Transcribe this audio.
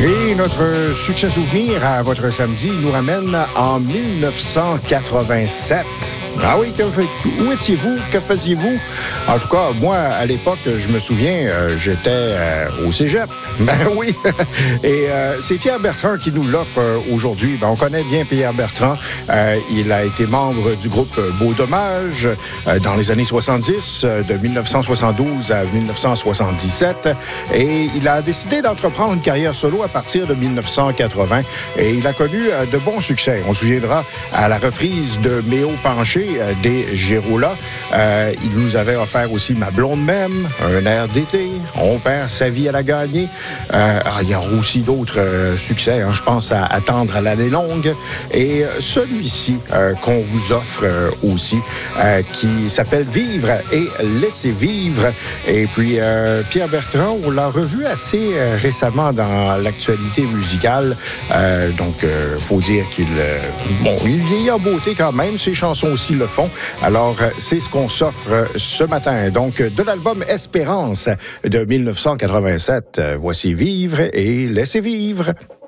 Et notre succès souvenir à votre samedi nous ramène en 1987. Ah oui, où étiez-vous? Que faisiez-vous? En tout cas, moi, à l'époque, je me souviens, j'étais au cégep. Ben oui. Et c'est Pierre Bertrand qui nous l'offre aujourd'hui. Ben, on connaît bien Pierre Bertrand. Il a été membre du groupe Beau Dommage dans les années 70, de 1972 à 1977. Et il a décidé d'entreprendre une carrière solo à partir de 1980. Et il a connu de bons succès. On se souviendra à la reprise de Méo Penché des Gérola. Il nous avait offert aussi Ma blonde même, un air d'été, On perd sa vie à la gagner. Il y aura aussi d'autres succès. Je pense à Attendre à l'année longue. Et celui-ci qu'on vous offre aussi, qui s'appelle Vivre et laisser vivre. Et puis, Pierre Bertrand, on l'a revu assez récemment dans l'actualité musicale. Donc, faut dire qu'il vieillit en beauté quand même. Ses chansons aussi le font. Alors, c'est ce qu'on s'offre ce matin. Donc, de l'album Espérance de 1987. Voici Vivre et laisser vivre.